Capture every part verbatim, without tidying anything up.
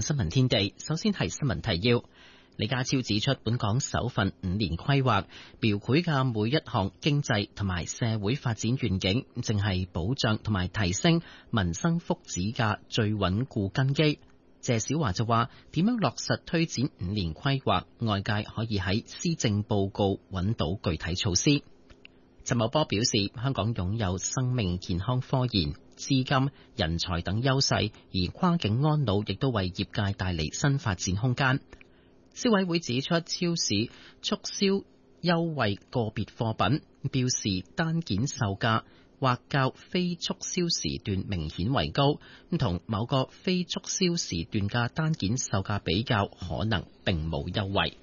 晚新聞天地，首先係新聞提要。李家超指出，本港首份五年規劃描繪嘅每一項經濟同埋社會發展願景，正係保障同埋提升民生福祉嘅最穩固根基。謝小華就話，點樣落實推展五年規劃，外界可以喺施政報告揾到具體措施。陳茂波表示，香港擁有生命健康科研、資金、人才等優勢，而跨境安老亦都為業界帶嚟新發展空間。消委會指出，超市促銷優惠個別貨品標示單件售價或較非促銷時段明顯為高，同某個非促銷時段嘅單件售價比較，可能並冇優惠。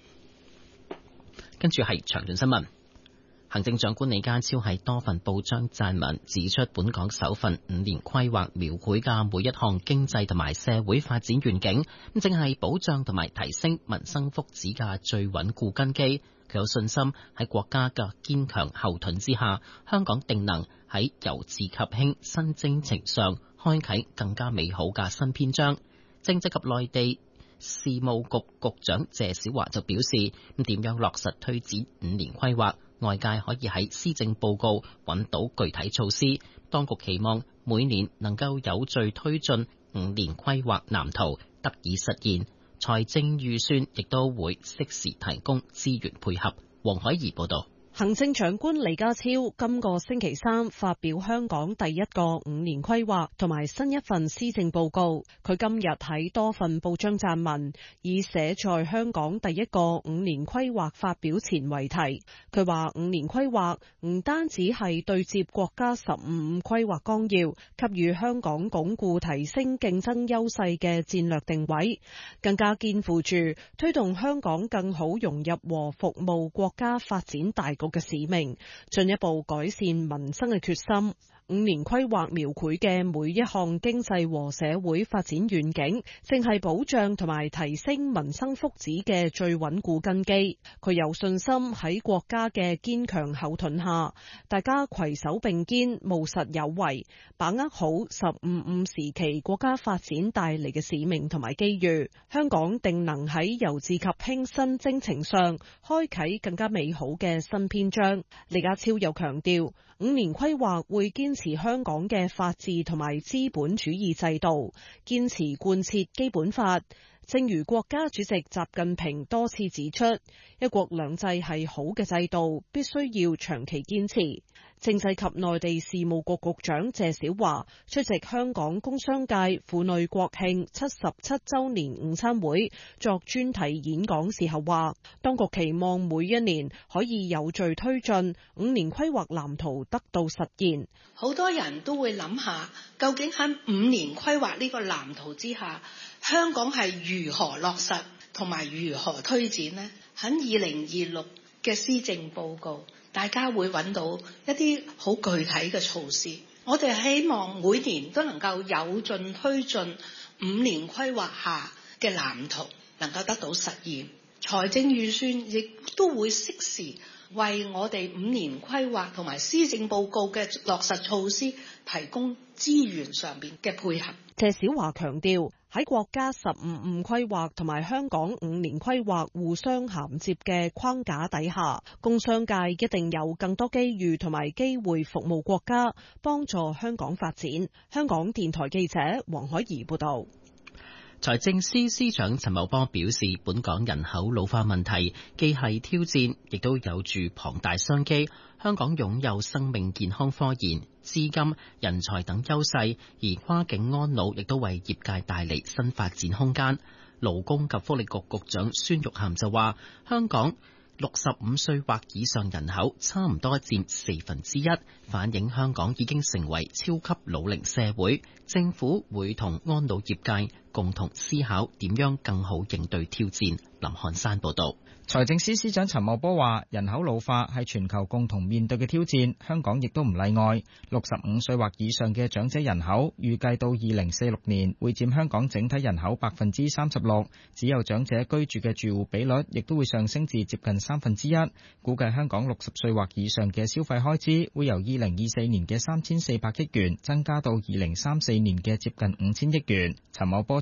跟住係詳盡新聞。行政長官李家超喺多份報章撰文，指出本港首份五年規劃描繪嘅每一項經濟同埋社會發展願景，正係保障同埋提升民生福祉嘅最穩固根基。佢有信心喺國家嘅堅強後盾之下，香港定能喺由治及興新征程上開啟更加美好嘅新篇章。政制及內地事務局局長謝小華就表示，咁點樣落實推展五年規劃，外界可以喺施政報告揾到具體措施。當局期望每年能夠有序推進五年規劃藍圖得以實現，財政預算亦都會適時提供資源配合。黃海怡報導。 行政長官李家超今個星期三發表香港第一個五年規劃同埋新一份施政報告。佢今日喺多份報章撰文，以寫在香港第一個五年規劃發表前為題。佢話五年規劃唔單止係對接國家十五五規劃綱要，給予香港鞏固提升競爭優勢嘅戰略定位，更加肩負住推動香港更好融入和服務國家發展大局嘅使命，進一步改善民生嘅決心。五年規劃描繪嘅每一項經濟和社會發展願景，正係保障同埋提升民生福祉嘅最穩固根基。佢有信心喺國家嘅堅強後盾下，大家攜手並肩，務實有為，把握好十五五時期國家發展帶嚟嘅使命同埋機遇，香港定能喺由治及興新征程上開啟更加美好嘅新篇章。李家超又強調，五年規劃會堅持香港嘅法治同埋資本主義制度，堅持貫徹基本法。正如國家主席習近平多次指出，一國兩制係好嘅制度，必須要長期堅持。政制及內地事務局局長謝小華出席香港工商界婦女國慶七十七週年午餐會作專題演講時候話，當局期望每一年可以有序推進五年規劃藍圖得到實現。 好多人都會諗下，究竟喺五年規劃呢個藍圖之下，香港係如何落實同埋如何推展呢？喺二零二六嘅施政報告，大家會揾到一啲好具體嘅措施。我哋希望每年都能夠有進推進五年規劃下嘅藍圖能夠得到實現，財政預算亦都會適時為我哋五年規劃同埋施政報告嘅落實措施提供資源上邊嘅配合。 謝小華強調，喺國家十五五規劃同埋香港五年規劃互相銜接嘅框架底下，工商界一定有更多機遇同埋機會服務國家，幫助香港發展。香港電台記者黃海怡報道。 財政司司長陳茂波表示，本港人口老化問題既係挑戰，亦都有住龐大商機。香港擁有生命健康科研、資金、人才等優勢，而跨境安老亦都為業界帶嚟新發展空間。勞工及福利局局長孫玉菡就話，香港六十五歲或以上人口差唔多佔四分之一，反映香港已經成為超級老齡社會。政府會同安老業界共同思考點樣更好應對挑戰。林漢山報導。 財政司司長陳茂波話，人口老化係全球共同面對嘅挑戰，香港亦都唔例外。六十五歲或以上嘅長者人口預計到二零四六年會佔香港整體人口百分之三十六，只有長者居住嘅住戶比率亦都會上升至接近三分之一。估計香港六十歲或以上嘅消費開支會由二零二四年嘅三千四百億元增加到二零三四年嘅接近五千億元。陳茂波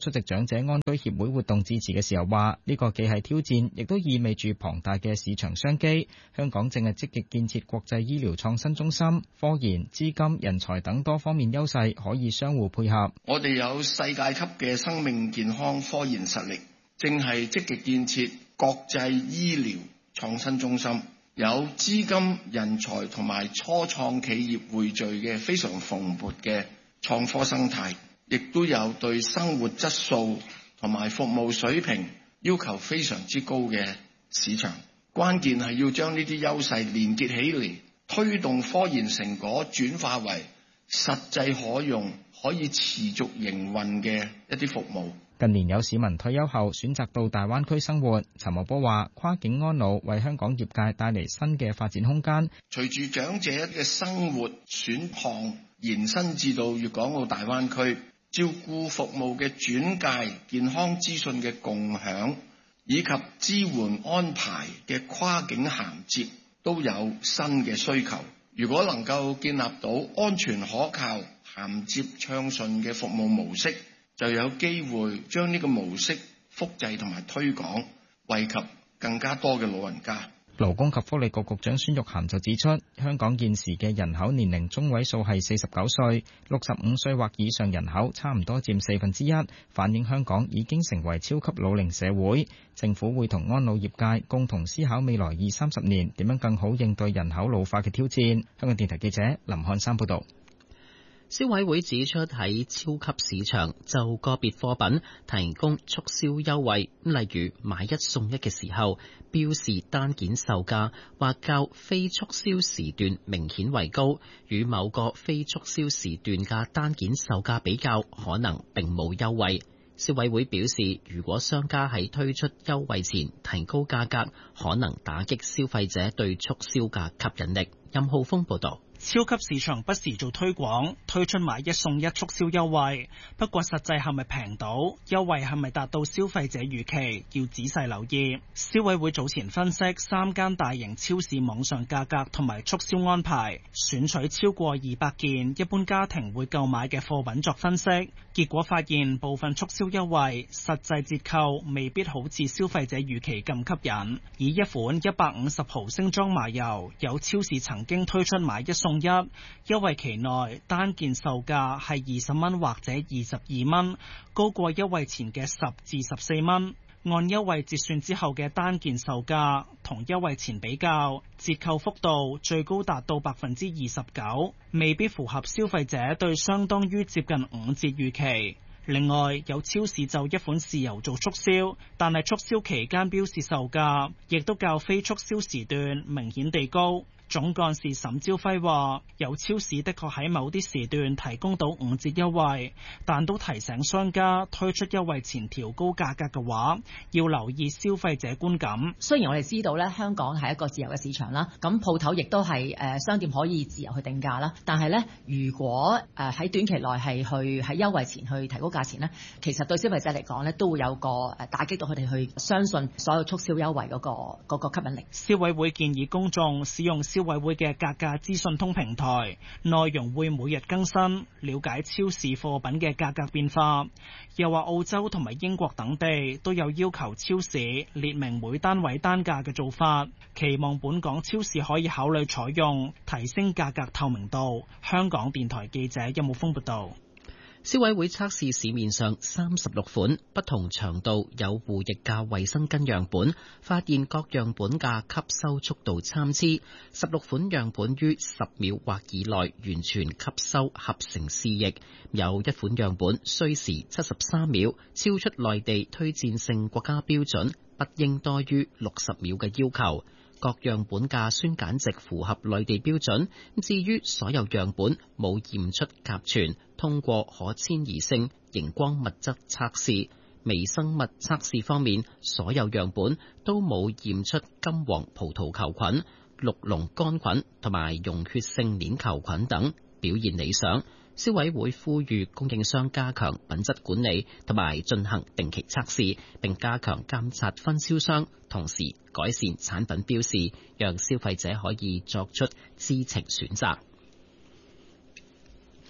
出席長者安居協會活動致辭嘅時候話：呢個既係挑戰，亦都意味住龐大嘅市場商機。香港正係積極建設國際醫療創新中心，科研、資金、人才等多方面優勢可以相互配合。 我哋有世界級嘅生命健康科研實力，正係積極建設國際醫療創新中心，有資金、人才同埋初創企業匯聚嘅非常蓬勃嘅創科生態，亦都有對生活質素同埋服務水平要求非常之高嘅市場。關鍵係要將呢啲優勢連結起嚟，推動科研成果轉化為實際可用、可以持續營運嘅一啲服務。 近年有市民退休後選擇到大灣區生活，陳茂波話：跨境安老為香港業界帶嚟新嘅發展空間。 隨住長者嘅生活選項延伸至到粵港澳大灣區，照顧服務嘅轉介、健康資訊嘅共享以及支援安排嘅跨境銜接都有新嘅需求。如果能夠建立到安全可靠、銜接暢順嘅服務模式，就有機會將呢個模式複製同埋推廣，惠及更加多嘅老人家。 勞工及福利局局長孫玉菡就指出，香港現時嘅人口年齡中位數係四十九歲，六十五歲或以上人口差唔多佔四分之一，反映香港已經成為超級老齡社會。政府會同安老業界共同思考未來二三十年點樣更好應對人口老化嘅挑戰。香港電台記者林漢山報道。 消委會指出，喺超級市場就個別貨品提供促銷優惠，例如買一送一嘅時候，標示單件售價或較非促銷時段明顯為高，與某個非促銷時段嘅單件售價比較，可能並冇優惠。消委會表示，如果商家喺推出優惠前提高價格，可能打擊消費者對促銷嘅吸引力。任浩峰報道。 超級市場不時做推廣，推出買一送一促銷優惠，不過實際係咪平到，優惠係咪達到消費者預期，要仔細留意。消委會早前分析三間大型超市網上價格同埋促銷安排，選取超過二百件一般家庭會購買嘅貨品作分析，結果發現部分促銷優惠實際折扣未必好似消費者預期咁吸引。以一款一百五十毫升裝麻油，有超市曾經推出買一送一，優惠期內單件售價係二十蚊或者二十二蚊，高過優惠前嘅十至十四蚊。按優惠折算之後嘅單件售價同優惠前比較，折扣幅度最高達到百分之二十九，未必符合消費者對相當於接近五折預期。另外，有超市就一款豉油做促銷，但係促銷期間標示售價亦都較非促銷時段明顯地高。總幹事沈朝輝話：有超市的確喺某啲時段提供到五折優惠，但都提醒商家推出優惠前調高價格嘅話，要留意消費者觀感。 雖然我哋知道咧，香港係一個自由嘅市場啦，咁鋪頭亦都係誒商店可以自由去定價啦。但係咧，如果誒喺短期內係去喺優惠前去提高價錢咧，其實對消費者嚟講咧，都會有個誒打擊到佢哋去相信所有促銷優惠嗰個嗰個吸引力。 消委會建議公眾使用消委會嘅價格資訊通平台，內容會每日更新，了解超市貨品嘅價格變化。又話澳洲同埋英國等地都有要求超市列明每單位單價嘅做法，期望本港超市可以考慮採用，提升價格透明度。香港電台記者任慕峰報道。 消委會測試市面上三十六款不同長度有護液嘅衛生巾樣本，發現各樣本嘅吸收速度參差。十六款樣本於十秒或以內完全吸收合成試液，有一款樣本需時七十三秒，超出內地推薦性國家標準，不應多於六十秒嘅要求。各樣本嘅酸鹼值符合內地標準，至於所有樣本冇驗出甲醛，通過可遷移性熒光物質測試。微生物測試方面，所有樣本都冇驗出金黃葡萄球菌、綠膿桿菌同埋溶血性鏈球菌等，表現理想。消委會呼籲供應商加強品質管理同埋進行定期測試，並加強監察分銷商，同時改善產品標示，讓消費者可以作出知情選擇。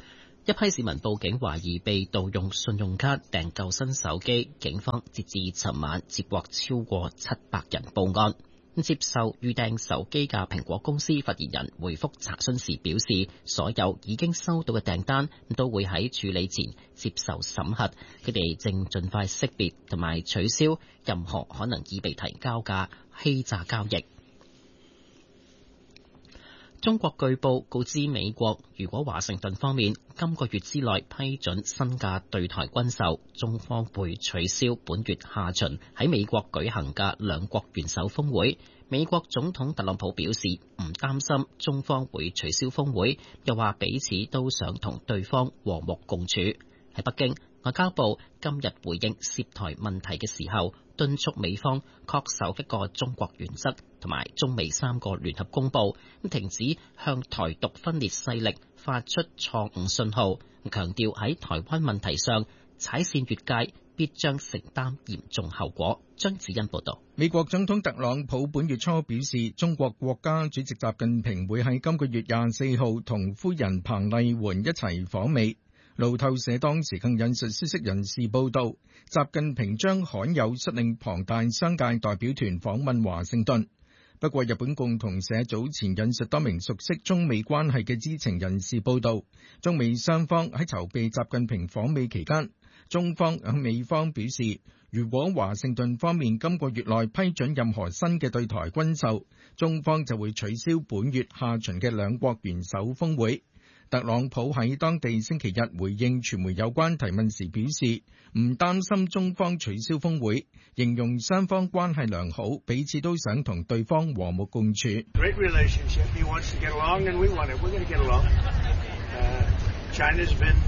一批市民報警，懷疑被盜用信用卡訂購新手機，警方截至尋晚接獲超過七百人報案。接受預訂手機嘅蘋果公司發言人回覆查詢時表示，所有已經收到嘅訂單都會喺處理前接受審核，佢哋正盡快識別同埋取消任何可能已被提交嘅欺詐交易。中國據報告知美國，如果華盛頓方面今個月之內批准新嘅對台軍售，中方會取消本月下旬喺美國舉行嘅兩國元首峰會。美國總統特朗普表示唔擔心中方會取消峰會，又話彼此都想同對方和睦共處。喺北京，外交部今日回應涉台問題嘅時候，敦促美方恪守一個中國原則同埋中美三個聯合公報，停止向台獨分裂勢力發出錯誤信號，強調喺台灣問題上踩線越界，必將承擔嚴重後果。張子欣報道。 美國總統特朗普本月初表示，中國國家主席習近平會喺今個月廿四號同夫人彭麗媛一齊訪美。路透社當時更引述消息人士報道，習近平將罕有率領龐大商界代表團訪問華盛頓。不過，日本共同社早前引述多名熟悉中美關係嘅知情人士報道，中美雙方喺籌備習近平訪美期間，中方向美方表示，如果華盛頓方面今個月內批准任何新嘅對台軍售，中方就會取消本月下旬嘅兩國元首峰會。特朗普喺當地星期日回應傳媒有關提問時表示，唔擔心中方取消峰會，形容雙方關係良好，彼此都想同對方和睦共處。 Great relationship. He wants to get along and we want it. We're going to get along. Uh, China's been,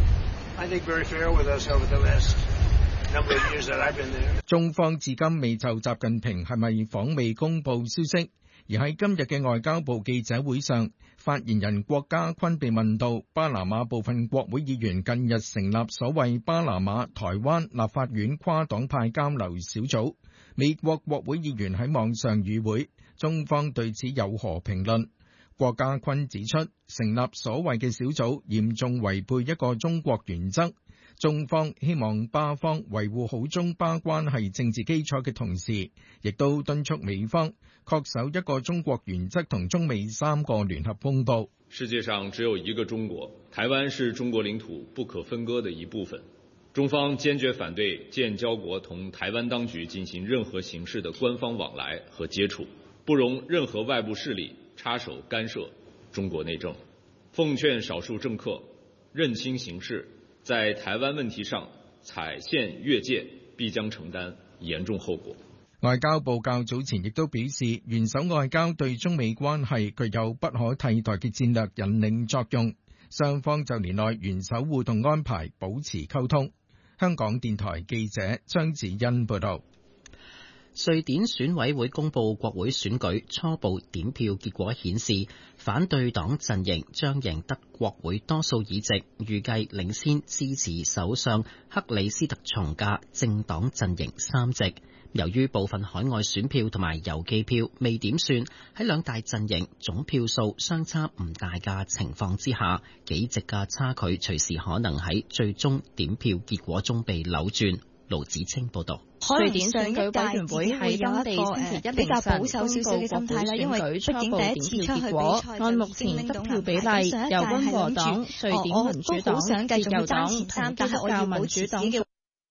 I think, very fair with us over the last number of years that I've been there. 中方至今未就習近平係咪訪美公佈消息。而喺今日嘅外交部記者會上，發言人郭家坤被問到巴拿馬部分國會議員近日成立所謂巴拿馬台灣立法院跨黨派交流小組，美國國會議員喺網上與會，中方對此有何評論？郭家坤指出，成立所謂嘅小組嚴重違背一個中國原則。中方希望巴方維護好中巴關係政治基礎嘅同時，亦都敦促美方恪守一個中國原則同中美三個聯合公報。 世界上只有一個中國，台灣是中國領土不可分割的一部分。中方堅決反對建交國同台灣當局進行任何形式的官方往來和接觸，不容任何外部勢力插手干涉中國內政。奉勸少數政客認清形勢，在台灣問題上踩線越界，必將承擔嚴重後果。 外交部較早前亦都表示，元首外交對中美關係具有不可替代嘅戰略引領作用，雙方就年內元首互動安排保持溝通。香港電台記者張子欣報道。 瑞典選委會公布國會選舉初步點票結果顯示，反對黨陣營將贏得國會多數議席，預計領先支持首相克里斯特松嘅政黨陣營三席。由於部分海外選票同埋郵寄票未點算，喺兩大陣營總票數相差唔大嘅情況之下，幾席嘅差距隨時可能喺最終點票結果中被扭轉。盧子清報道。 瑞典選舉委員會喺當地星期一比較保守少少嘅心態啦，因為畢竟第一次出去比賽，按目前得票比例，由溫和黨、瑞典民主黨、自由黨同基督教民主黨嘅。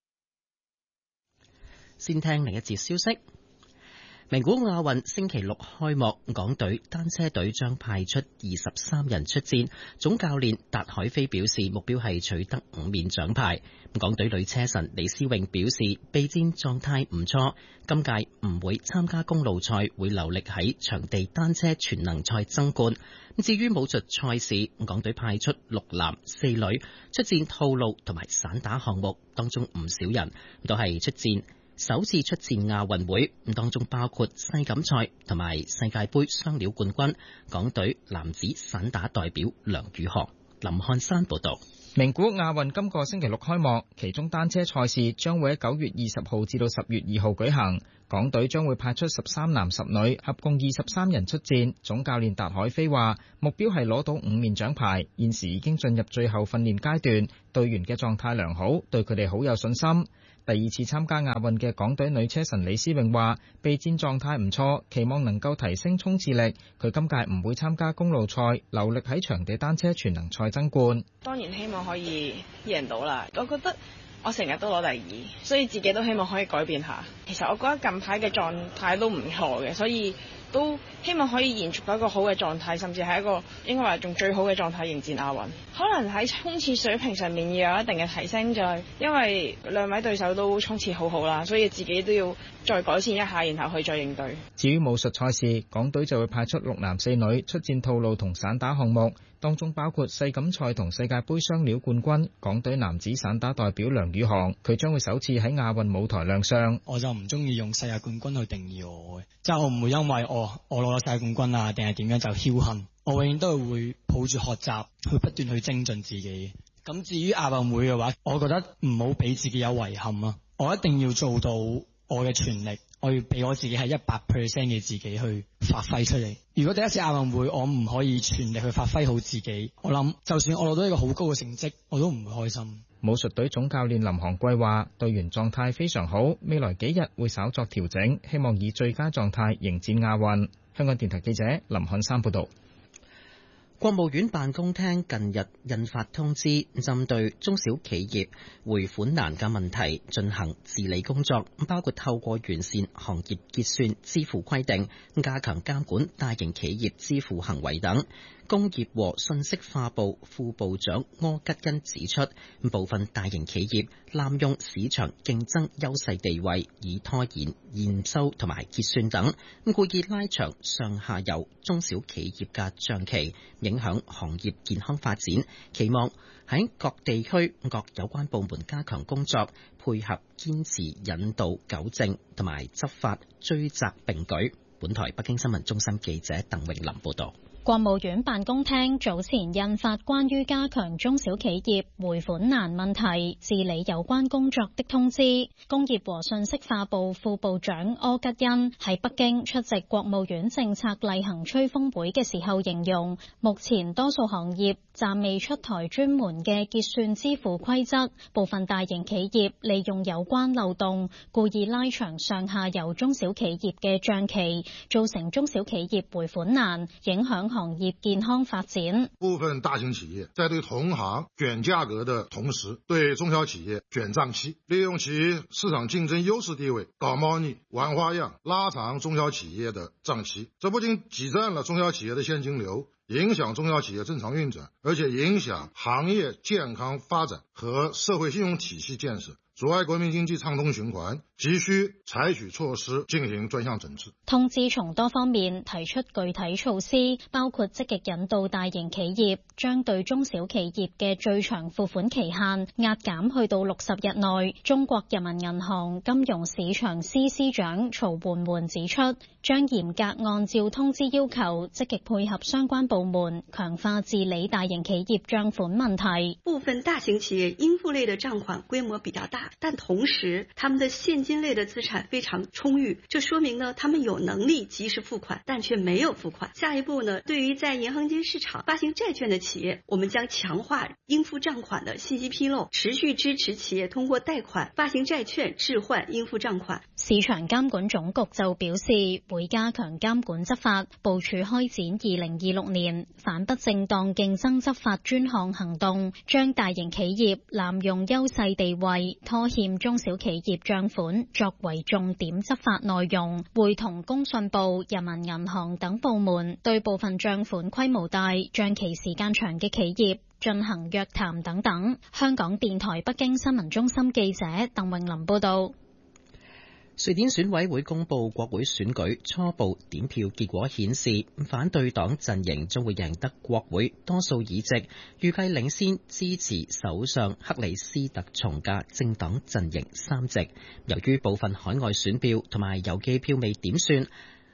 先聽另一節消息。名古屋亞運星期六開幕，港隊單車隊將派出二十三人出戰。總教練達海飛表示，目標係取得五面獎牌。港隊女車神李思穎表示，備戰狀態唔錯，今屆唔會參加公路賽，會留力喺場地單車全能賽爭冠。至於武術賽事，港隊派出六男四女出戰套路同埋散打項目，當中唔少人都係出戰首次出戰亞運會，咁當中包括世錦賽同埋世界盃雙料冠軍港隊男子散打代表梁宇航。林漢山報道。 名古亞運今個星期六開幕，其中單車賽事將會喺九月二十號至到十月二號舉行。港隊將會派出十三男十女，合共二十三人出戰。總教練達海飛話，目標係攞到五面獎牌。現時已經進入最後訓練階段，隊員嘅狀態良好，對佢哋好有信心。第二次參加亞運嘅港隊女車神李思穎話，備戰狀態唔錯，期望能夠提升衝刺力。佢今屆唔會參加公路賽，留力喺場地單車全能賽爭冠。 當然希望可以贏到啦，我覺得我成日都攞第二，所以自己都希望可以改變下。其實我覺得近排嘅狀態都唔錯嘅，所以都希望可以延續到一個好嘅狀態，甚至係一個應該話仲最好嘅狀態迎戰亞運。可能喺衝刺水平上面要有一定嘅提升，就係因為兩位對手都衝刺好好啦，所以自己都要再改善一下，然後去再應對。 至於武術賽事，港隊就會派出六男四女出戰套路同散打項目，當中包括世錦賽同世界盃雙料冠軍港隊男子散打代表梁宇航，佢將會首次喺亞運舞台亮相。 我就唔中意用世界冠軍去定義我嘅，即係我唔會因為我我攞咗世界冠軍啊，定係點樣就僥倖。我永遠都係會抱住學習，去不斷去精進自己。咁至於亞運會嘅話，我覺得唔好俾自己有遺憾啊！我一定要做到我嘅全力，我要俾我自己係一百 percent 嘅自己去發揮出嚟。如果第一次亞運會我唔可以全力去發揮好自己，我諗就算我攞到一個好高嘅成績，我都唔會開心。 武術隊總教練林航貴話，隊員狀態非常好，未來幾日會稍作調整，希望以最佳狀態迎戰亞運。香港電台記者林漢山報道。 國務院辦公廳近日印發通知，針對中小企業匯款難嘅問題進行治理工作，包括透過完善行業結算支付規定，加強監管大型企業支付行為等。工業和信息化部副部長柯吉恩指出，部分大型企業濫用市場競爭優勢地位，以拖延驗收同埋結算等，故意拉長上下游中小企業嘅賬期，影響行業健康發展。期望喺各地區各有關部門加強工作，配合堅持引導糾正同埋執法追責並舉。本台北京新聞中心記者鄧穎琳報道。 國務院辦公廳早前印發關於加強中小企業匯款難問題治理有關工作的通知。工業和信息化部副部長柯吉恩喺北京出席國務院政策例行吹風會嘅時候形容，目前多數行業暫未出台專門嘅結算支付規則，部分大型企業利用有關漏洞，故意拉長上下游中小企業嘅賬期，造成中小企業匯款難，影響行業健康發展。 部分大型企業在對同行捲價格的同時，對中小企業捲賬期，利用其市場競爭優勢地位搞貓膩、玩花樣，拉長中小企業的賬期。這不僅擠占了中小企業的現金流，影響中小企業正常運轉，而且影響行業健康發展和社會信用體系建設，阻礙國民經濟暢通循環，急需採取措施進行專項整治。 通知從多方面提出具體措施，包括積極引導大型企業將對中小企業嘅最長付款期限壓減去到六十日內。中國人民銀行金融市場司司長曹媛媛指出，將嚴格按照通知要求，積極配合相關部門，強化治理大型企業賬款問題。 部分大型企業應付類的賬款規模比較大，但同時他們的現金類的資產非常充裕，這說明呢，他們有能力及時付款，但卻沒有付款。下一步呢，對於在銀行間市場發行債券的企業，我們將強化應付賬款的信息披露，持續支持企業通過貸款、發行債券置換應付賬款。 市場監管總局就表示，會加強監管執法，部署開展二零二六年反不正當競爭執法專項行動，將大型企業濫用優勢地位、拖欠中小企業賬款作為重點執法內容，會同工信部、人民銀行等部門對部分賬款規模大、賬期時間長嘅企業進行約談等等。香港電台北京新聞中心記者鄧穎琳報道。 瑞典選委會公布國會選舉初步點票結果顯示，反對黨陣營將會贏得國會多數議席，預計領先支持首相克里斯特松嘅政黨陣營三席。由於部分海外選票同埋郵寄票未點算，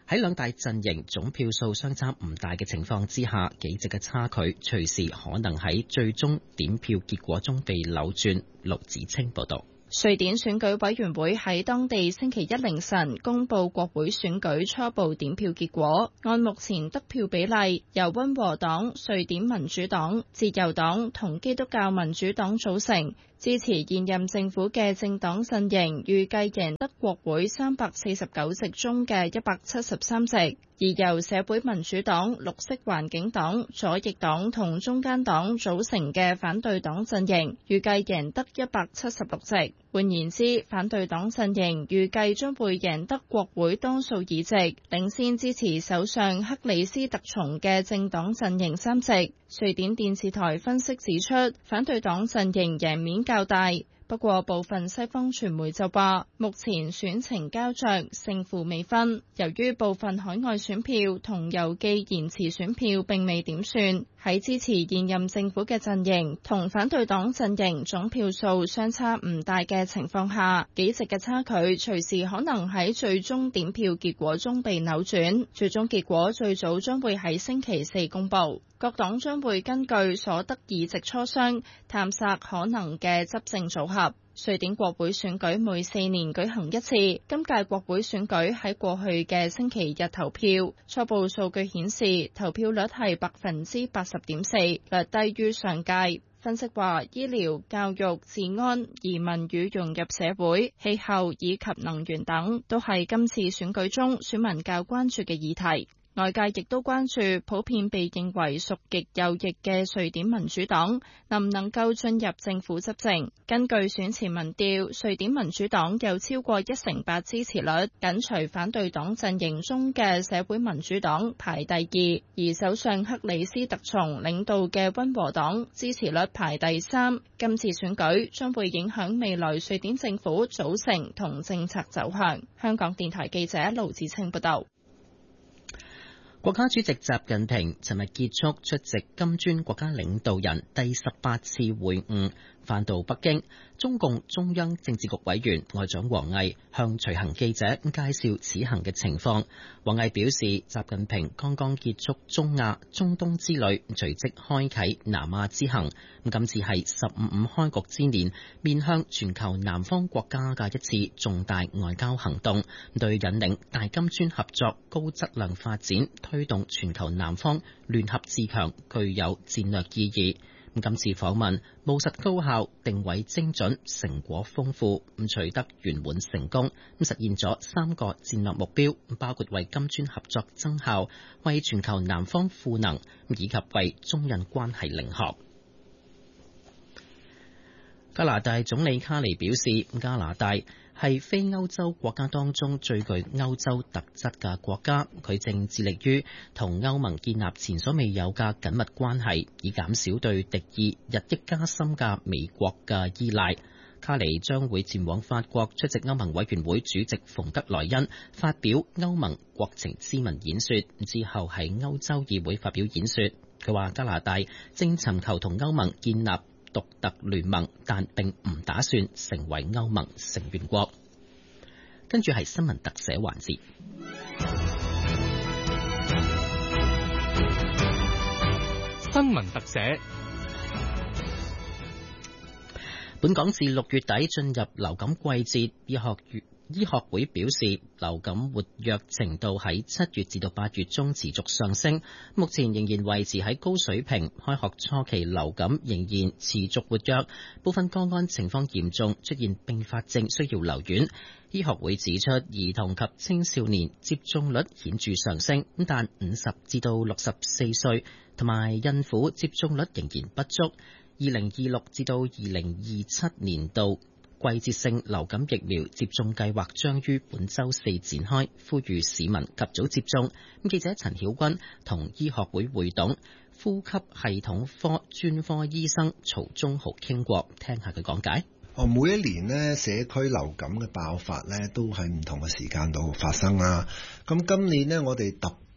喺兩大陣營總票數相差唔大嘅情況之下，幾席嘅差距隨時可能喺最終點票結果中被扭轉。盧子清報道。 瑞典選舉委員會喺當地星期一凌晨公布國會選舉初步點票結果，按目前得票比例，由溫和黨、瑞典民主黨、自由黨同基督教民主黨組成。支持現任政府嘅政黨陣營預計贏得國會三百四十九席中嘅一百七十三席，而由社會民主黨、綠色環境黨、左翼黨同中間黨組成嘅反對黨陣營預計贏得一百七十六席。換言之，反對黨陣營預計將會贏得國會多數議席，領先支持首相克里斯特松嘅政黨陣營三席。瑞典電視台分析指出，反對黨陣營贏面較大，不過部分西方傳媒就話，目前選情膠着，勝負未分。由於部分海外選票同郵寄延遲選票並未點算，喺支持現任政府嘅陣營同反對黨陣營總票數相差唔大嘅情況下，幾席嘅差距隨時可能喺最終點票結果中被扭轉。最終結果最早將會喺星期四公佈。各黨將會根據所得議席磋商，探索可能嘅執政組合。瑞典國會選舉每四年舉行一次，今屆國會選舉喺過去嘅星期日投票，初步數據顯示投票率係百分之八十點四，略低於上屆。分析話，醫療、教育、治安、移民與融入社會、氣候以及能源等，都係今次選舉中選民較關注嘅議題。外界亦都關注普遍被認為屬極右翼嘅瑞典民主黨能唔能夠進入政府執政。根據選前民調，瑞典民主黨有超過一成八支持率，緊隨反對黨陣營中嘅社會民主黨排第二，而首相克里斯特松領導嘅溫和黨支持率排第三。今次選舉將會影響未來瑞典政府組成同政策走向。香港電台記者盧子清報道。 國家主席習近平尋日結束出席金磚國家領導人第十八次會晤，返到北京。中共中央政治局委員外長王毅向隨行記者介紹此行嘅情況。王毅表示，習近平剛剛結束中亞、中東之旅，隨即開啟南亞之行。今次係十五五開局之年，面向全球南方國家嘅一次重大外交行動，對引領大金磚合作高質量發展、推動全球南方聯合自強具有戰略意義。今次訪問務實高效、定位精準、成果豐富，咁取得圓滿成功，咁實現咗三個戰略目標，包括為金磚合作增效、為全球南方賦能，以及為中印關係領航。加拿大總理卡尼表示，加拿大係非歐洲國家當中最具歐洲特質嘅國家，佢正致力於同歐盟建立前所未有嘅緊密關係，以減少對敵意日益加深嘅美國嘅依賴。卡尼將會前往法國出席歐盟委員會主席馮德萊恩發表歐盟國情咨文演說，之後喺歐洲議會發表演說。佢話加拿大正尋求同歐盟建立獨特聯盟，但並唔打算成為歐盟成員國。跟住係新聞特寫環節。 新聞特寫。 本港自六月底進入流感季節，醫學月醫學會表示，流感活躍程度喺七月至到八月中持續上升，目前仍然維持喺高水平。開學初期流感仍然持續活躍，部分個案情況嚴重，出現併發症需要留院。醫學會指出，兒童及青少年接種率顯著上升，但五十至到六十四歲同埋孕婦接種率仍然不足。二零二六至到二零二七年度季節性流感疫苗接種計劃將於本週四展開，呼籲市民及早接種。咁記者陳曉君同醫學會會董、呼吸系統科專科醫生曹忠豪傾過，聽下佢講解。 哦，每一年呢，社區流感嘅爆發呢都喺唔同嘅時間度發生啦。咁今年呢，我哋特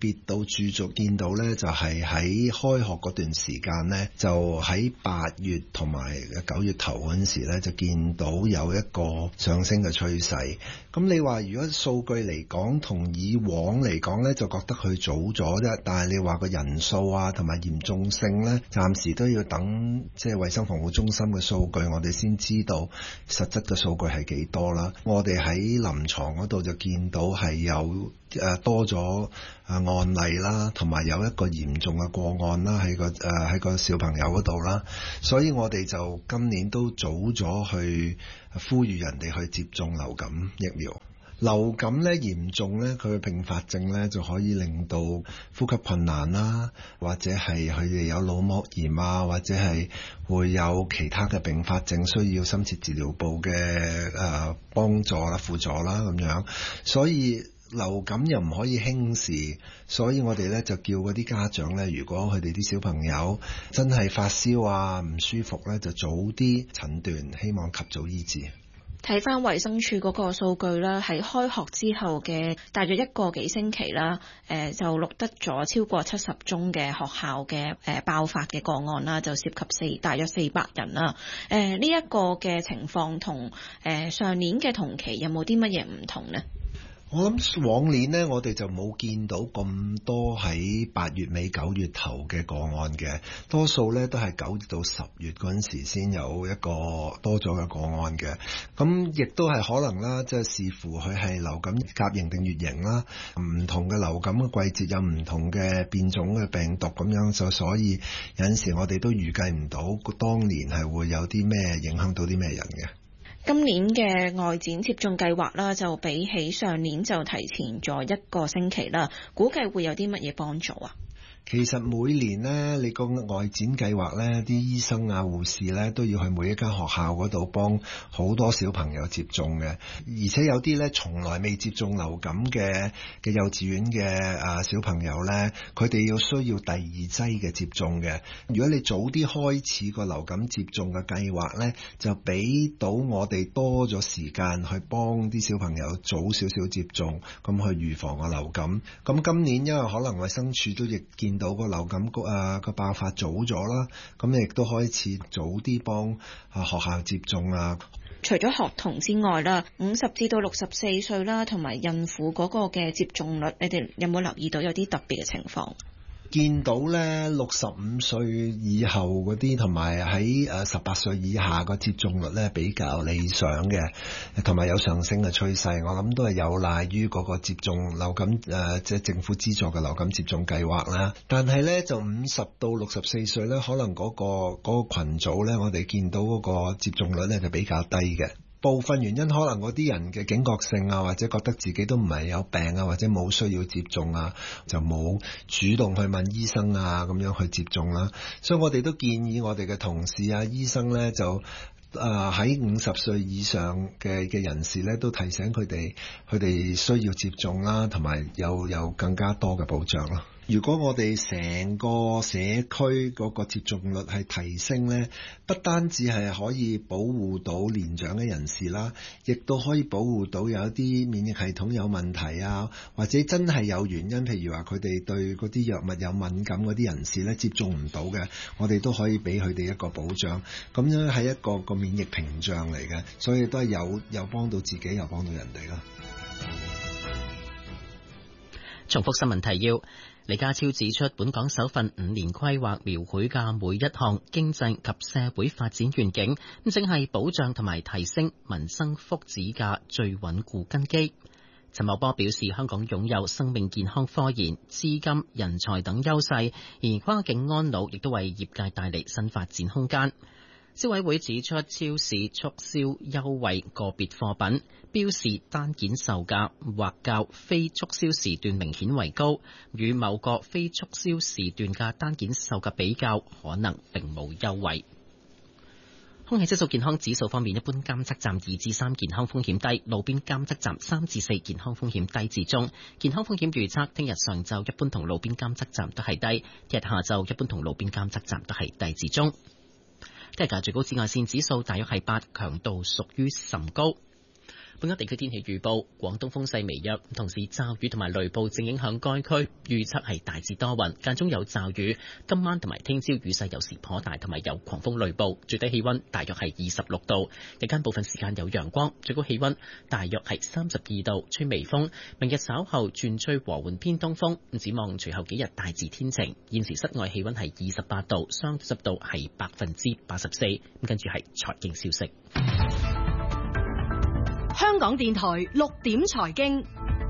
別到駐足見到呢，就係喺開學嗰段時間呢，就喺八月同埋九月頭嗰陣時呢，就見到有一個上升嘅趨勢。咁你話如果數據嚟講，同以往嚟講呢，就覺得佢早咗啫。但係你話個人數啊，同埋嚴重性呢，暫時都要等即係衛生防護中心嘅數據，我哋先知道實質嘅數據係幾多啦。我哋喺臨床嗰度就見到係有誒多咗啊案例啦，同埋有一個嚴重嘅個案啦，喺個誒喺個小朋友嗰度啦，所以我哋就今年都早咗去呼籲人哋去接種流感疫苗。流感咧嚴重咧，佢嘅併發症咧就可以令到呼吸困難啦，或者係佢哋有腦膜炎啊，或者係會有其他嘅併發症，需要深切治療部嘅誒幫助啦、輔助啦咁樣。所以流感又唔可以輕視，所以我哋咧就叫嗰啲家長咧，如果佢哋啲小朋友真係發燒啊、唔舒服咧，就早啲診斷，希望及早醫治。 睇翻衛生署嗰個數據啦，喺開學之後嘅大約一個幾星期啦，誒就錄得咗超過七十宗嘅學校嘅誒爆發嘅個案啦，就涉及四大約四百人啦。誒呢一個嘅情況同誒上年嘅同期有冇啲乜嘢唔同呢？ 我諗往年呢，我哋就冇見到咁多喺八月尾九月頭嘅個案嘅，多數呢都係九月到十月嗰陣時先有一個多咗嘅個案嘅。咁亦都係可能啦，即係視乎佢係流感甲型定乙型啦，唔同嘅流感嘅季節有唔同嘅變種嘅病毒咁樣，就所以有陣時我哋都預計唔到當年係會有啲咩影響到啲咩人嘅。 今年嘅外展接種計劃啦，就比起上年就提前咗一個星期啦，估計會有啲乜嘢幫助啊？ 其實每年呢，你個外展計劃呢，啲醫生啊、護士呢，都要去每一間學校嗰度幫好多小朋友接種嘅，而且有啲呢，從來未接種流感嘅嘅幼稚園嘅啊小朋友呢，佢哋要需要第二劑嘅接種嘅。如果你早啲開始個流感接種嘅計劃呢，就俾到我哋多咗時間去幫啲小朋友早少少接種，咁去預防個流感。咁今年因為可能衛生署都亦見到個流感個啊個爆發早咗啦，咁亦都開始早啲幫啊學校接種啊。 除咗學童之外啦，五十至到六十四歲啦，同埋孕婦嗰個嘅接種率，你哋有冇留意到有啲特別嘅情況？ 見到咧六十五歲以後嗰啲，同埋喺誒十八歲以下個接種率咧比較理想嘅，同埋有上升嘅趨勢。我諗都係有賴於嗰個接種流感誒，即係政府資助嘅流感接種計劃啦。但係咧就五十到六十四歲咧，可能嗰個嗰個群組咧，我哋見到嗰個接種率咧就比較低嘅。部分原因可能嗰啲人嘅警覺性啊，或者覺得自己都唔係有病啊，或者冇需要接種啊，就冇主動去問醫生啊咁樣去接種啦。所以我哋都建議我哋嘅同事啊、醫生呢，就誒喺五十歲以上嘅嘅人士呢，都提醒佢哋佢哋需要接種啦，同埋有有更加多嘅保障啦。如果我哋成個社區嗰個接種率係提升呢，不單止係可以保護到年長嘅人士啦，亦都可以保護到有一啲免疫系統有問題啊，或者真係有原因，譬如話佢哋對嗰啲藥物有敏感嗰啲人士呢，接種唔到嘅，我哋都可以俾佢哋一個保障。咁樣係一個個免疫屏障嚟嘅，所以都係有有幫到自己，又幫到人哋啦。 重複新聞提要。李家超指出，本港首份五年規劃描繪嘅每一項經濟及社會發展願景，咁正係保障同埋提升民生福祉嘅最穩固根基。陳茂波表示，香港擁有生命健康科研、資金、人才等優勢，而跨境安老亦都為業界帶嚟新發展空間。消委會指出，超市促銷優惠個別貨品標示單件售價或較非促銷時段明顯為高，與某個非促銷時段嘅單件售價比較，可能並冇優惠。空氣質素健康指數方面，一般監測站二至三，健康風險低，路邊監測站三至四，健康風險低至中。健康風險預測，聽日上晝一般同路邊監測站都係低，聽日下晝一般同路邊監測站都係低至中。今日嘅最高紫外線指數大約係八，強度屬於甚高。 本港地區天氣預報：廣東風勢微弱，同時驟雨同埋雷暴正影響該區，預測係大致多雲，間中有驟雨。今晚同埋聽朝雨勢有時頗大，同埋有狂風雷暴。最低氣溫大約係二十六度，日間部分時間有陽光，最高氣溫大約係三十二度，吹微風。明日稍後轉吹和緩偏東風。展望隨後幾日大致天晴。現時室外氣溫係二十八度，相對濕度係百分之八十四。咁跟住係財經消息。 香港電台六點財經，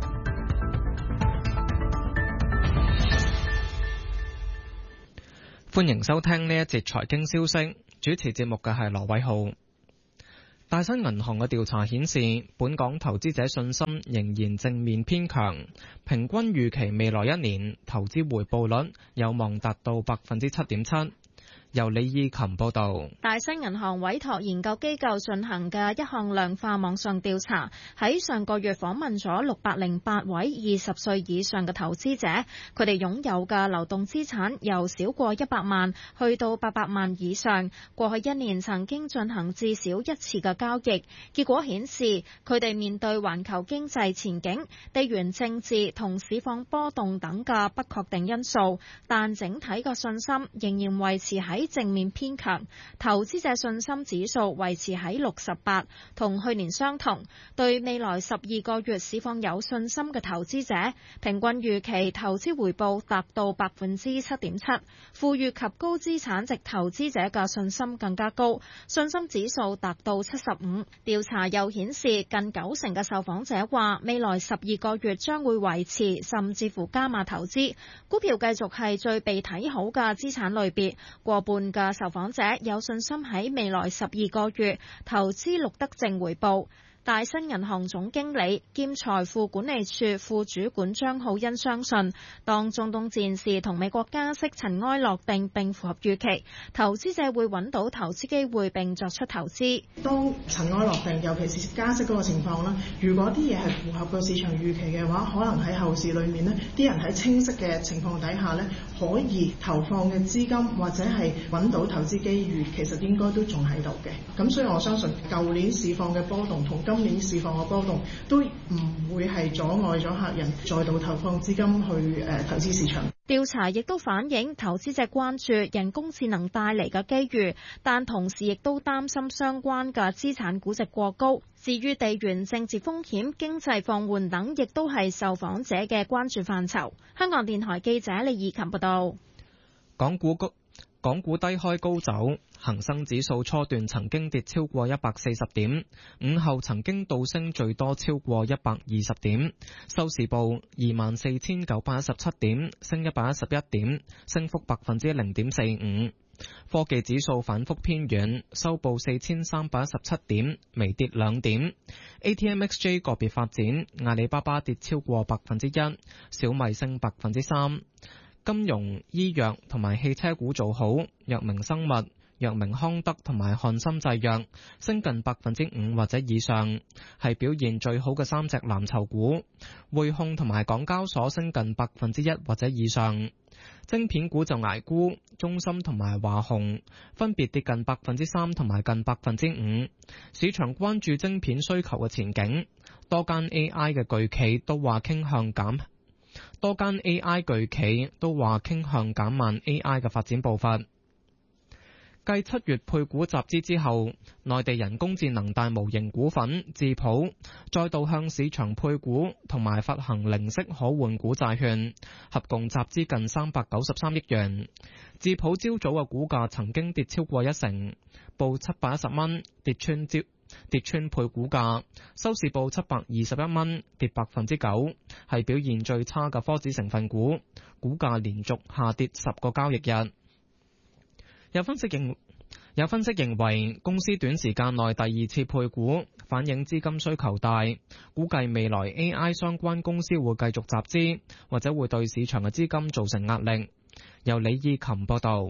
歡迎收聽呢一節財經消息。主持節目嘅係羅偉浩。大新銀行嘅調查顯示，本港投資者信心仍然正面偏強，平均預期未來一年投資回報率有望達到百分之七點七。由李義琴報道。 大新銀行委託研究機構進行嘅一項量化網上調查，喺上個月訪問咗六百零八位二十歲以上嘅投資者，佢哋擁有嘅流動資產由少過一百萬去到八百萬以上，過去一年曾經進行至少一次嘅交易。結果顯示，佢哋面對環球經濟前景、地緣政治同市況波動等嘅不確定因素，但整體嘅信心仍然維持喺正面偏強，投資者信心指數維持喺六十八，同去年相同。對未來十二個月市況有信心嘅投資者，平均預期投資回報達到百分之七點七。富裕及高資產值投資者嘅信心更加高，信心指數達到七十五。調查又顯示，近九成嘅受訪者話，未來十二個月將會維持甚至乎加碼投資。股票繼續係最被睇好嘅資產類別，過半嘅受訪者有信心喺未來十二個月投資錄得正回報。大新銀行總經理兼財富管理處副主管張浩恩相信，當中東戰事同美國加息塵埃落定並符合預期，投資者會揾到投資機會並作出投資。 當塵埃落定，尤其是加息嗰個情況啦，如果啲嘢係符合個市場預期嘅話，可能喺後市裏面呢，啲人喺清晰嘅情況底下呢，可以投放嘅資金或者係揾到投資機遇，其實應該都仲喺度嘅。咁所以我相信舊年市況嘅波動同今年市況嘅波動都唔會係阻礙咗客人再度投放資金去誒投資市場。 調查亦都反映投資者關注人工智能帶嚟嘅機遇，但同時亦都擔心相關嘅資產估值過高。至於地緣政治風險、經濟放緩等，亦都係受訪者嘅關注範疇。香港電台記者李義琴報道。 港股高港股低開高走，恒生指數初段曾經跌超過一百四十點，午後曾經倒升最多超過一百二十點，收市報二萬四千九百一十七點，升一百一十一點，升幅百分之零點四五。科技指數反覆偏軟，收報四千三百一十七點，微跌兩點。A T M X J 個別發展，阿里巴巴跌超過百分之一，小米升百分之三。金融、醫藥同埋汽車股做好，藥明生物、藥明康德同埋漢森製藥升近百分之五或者以上，係表現最好嘅三隻藍籌股。匯控同埋港交所升近百分之一或者以上。晶片股就捱沽，中芯同埋華虹分別跌近百分之三同埋近百分之五。市場關注晶片需求嘅前景，多間 A I 嘅巨企都話傾向減。多間 A I 巨企都話傾向減慢 A I 嘅發展步伐。繼七月配股集資之後，內地人工智能大模型股份智譜再度向市場配股同埋發行零息可換股債券，合共集資近三百九十三億元。智譜朝早嘅股價曾經跌超過一成，報七百一十蚊，跌穿招跌穿配股價，收市報七百二十一蚊，跌百分之九，係表現最差嘅科指成分股，股價連續下跌十個交易日。有分析認有分析認為，公司短時間內第二次配股，反映資金需求大，估計未來 A I 相關公司會繼續集資，或者會對市場嘅資金造成壓力。由李義琴報道。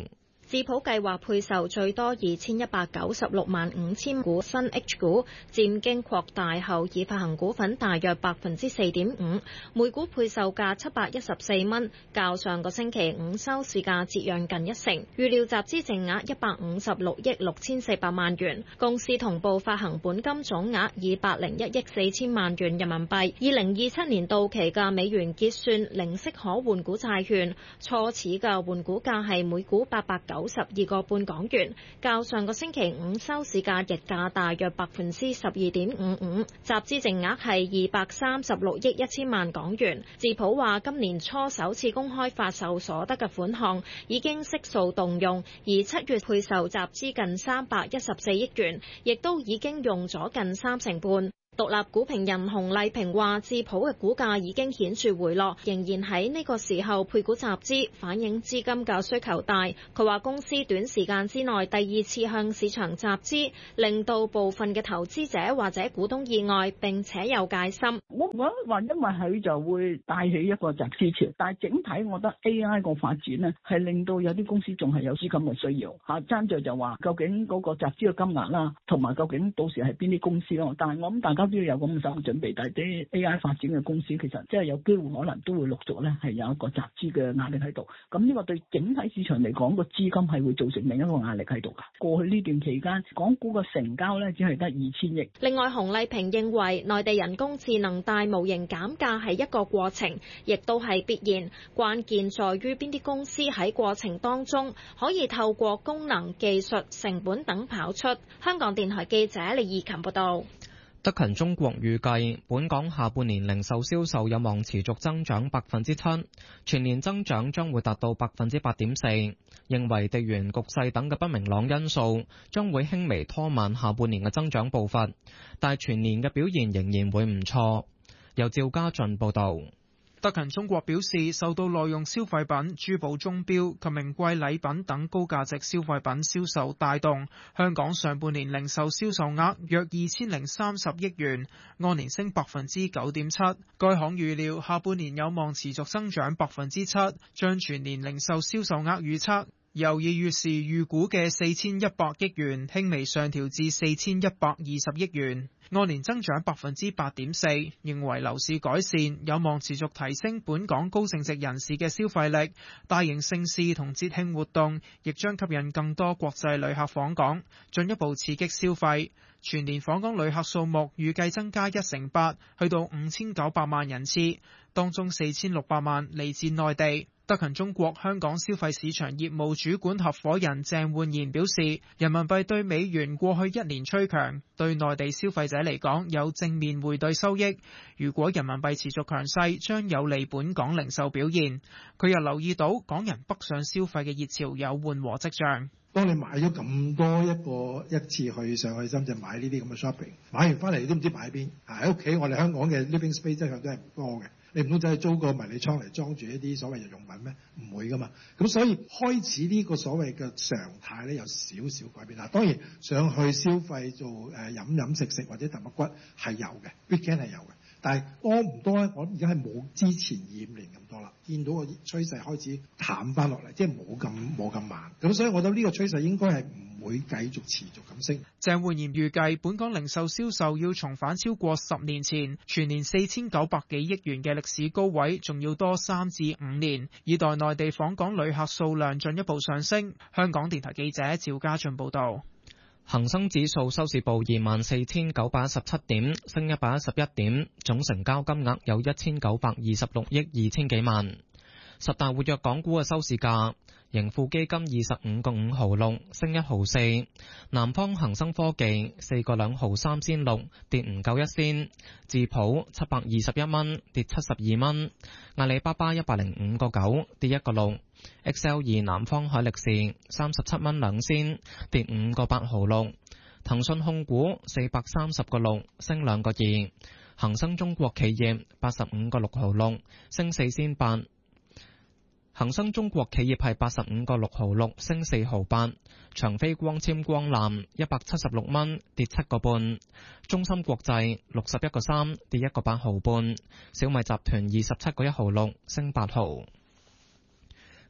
智普計劃配售最多二千一百九十六萬五千股新 H 股，佔經擴大後已發行股份大約百分之四點五，每股配售價七百一十四蚊，較上個星期五收市價折讓近一成。預料集資淨額一百五十六億六千四百萬元，公司同步發行本金總額二百零一億四千萬元人民幣。二零二七年到期嘅美元結算零息可換股債券，初始嘅換股價係每股八百九十二個半港元，較上個星期五收市價溢價大約百分之十二點五五，集資淨額係二百三十六億一千萬港元。智普話今年初首次公開發售所得嘅款項已經悉數動用，而七月配售集資近三百一十四億元，亦都已經用咗近三成半。獨立股評人洪麗萍話，智普嘅股價已經顯著回落，仍然喺呢個時候配股集資，反映資金嘅需求大。佢話公司短時間之內第二次向市場集資，令到部分嘅投資者或者股東意外，並且有戒心。 我我話因為佢就會帶起一個集資潮，但係整體我覺得 A I 個發展呢係令到有啲公司仲係有資金嘅需要嚇。爭在就話究竟嗰個集資嘅金額啦，同埋究竟到時係邊啲公司咯。但係我諗大家都要有咁嘅心理準備，但係啲 A I 發展嘅公司其實即係有機會可能都會陸續咧係有一個集資嘅壓力喺度。咁呢個對整體市場嚟講，個資金係會造成另一個壓力喺度㗎。過去呢段期間，港股嘅成交咧只係得二千億。 另外，洪麗萍認為內地人工智能大模型減價係一個過程，亦都係必然。關鍵在於邊啲公司喺過程當中可以透過功能、技術、成本等跑出。香港電台記者李義琴報道。 德勤中國預計本港下半年零售銷售有望持續增長百分之七，全年增長將會達到百分之八點四。認為地緣局勢等嘅不明朗因素將會輕微拖慢下半年嘅增長步伐，但係全年嘅表現仍然會唔錯。由趙家俊報導。 德勤中國表示，受到耐用消費品、珠寶鐘錶及名貴禮品等高價值消費品銷售帶動，香港上半年零售銷售額約二千零三十億元，按年升百分之九點七。該行預料下半年有望持續增長百分之七，將全年零售銷售額預測由二月時預估嘅四千一百億元輕微上調至四千一百二十億元。按年增長百分之八點四，認為樓市改善有望持續提升本港高淨值人士嘅消費力，大型盛事同節慶活動亦將吸引更多國際旅客訪港，進一步刺激消費。全年訪港旅客數目預計增加一成八，去到五千九百萬人次，當中四千六百萬嚟自內地。德勤中國香港消費市場業務主管合夥人鄭煥賢表示，人民幣對美元過去一年趨強，對內地消費者嚟講有正面匯兌收益。如果人民幣持續強勢，將有利本港零售表現。佢又留意到港人北上消費嘅熱潮有緩和跡象。 當你買咗咁多一個一次去上去深圳買呢啲咁嘅 shopping， 買完翻嚟你都唔知擺喺邊。喺屋企我哋香港嘅 living space 真係都係唔多嘅。你唔通真係租個迷你倉嚟裝住一啲所謂日用品咩？唔會噶嘛。咁所以開始呢個所謂嘅常態咧有少少改變啦。當然上去消費做誒、呃、飲飲食食或者揼骨骨係有嘅 weekend 係有嘅，但係多唔多咧？我而家係冇之前二五年咁多啦。見到個趨勢開始淡翻落嚟，即係冇咁冇咁慢。咁所以我覺得呢個趨勢應該係唔會繼續持續咁升。 鄭煥賢預計本港零售銷售要重返超過十年前全年四千九百幾億元嘅歷史高位，仲要多三至五年，以待內地訪港旅客數量進一步上升。香港電台記者趙家俊報道。 恒生指數收市報二萬四千九百一十七點，升一百一十一點，總成交金額有一千九百二十六億二千幾萬。十大活躍港股嘅收市價，盈富基金二十五個五毫六，升一毫四；南方恒生科技四個兩毫三仙六，跌唔夠一仙；智普七百二十一蚊，跌七十二蚊；阿里巴巴一百零五個九，跌一個六。X L 二南方海力士三十七蚊兩仙，跌五個八毫六。騰訊控股四百三十個六，升兩個二。恒生中國企業八十五個六毫六，升四仙八。恒生中國企業係八十五個六毫六，升四毫八。長飛光纖光纜一百七十六蚊，跌七個半。中芯國際六十一個三，跌一個八毫半。小米集團二十七個一毫六，升八毫。